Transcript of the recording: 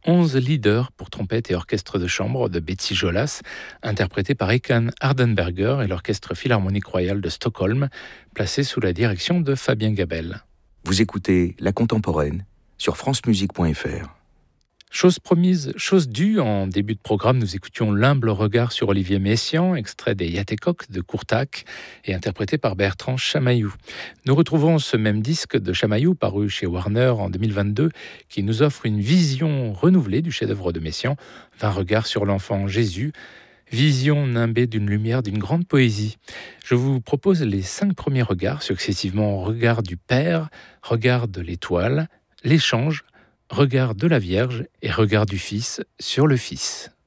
11 leaders pour trompette et orchestre de chambre de Betsy Jolas, interprété par Ekan Hardenberger et l'Orchestre Philharmonique Royal de Stockholm, placé sous la direction de Fabien Gabel. Vous écoutez La Contemporaine sur francemusique.fr. Chose promise, chose due, en début de programme, nous écoutions l'humble regard sur Olivier Messiaen, extrait des Yatécoq de Courtac et interprété par Bertrand Chamaillou. Nous retrouvons ce même disque de Chamaillou, paru chez Warner en 2022, qui nous offre une vision renouvelée du chef-d'œuvre de Messiaen, 20 regards sur l'enfant Jésus, vision nimbée d'une lumière d'une grande poésie. Je vous propose les 5 premiers regards, successivement regard du Père, regard de l'étoile, l'échange, regard de la Vierge et regard du Fils sur le Fils.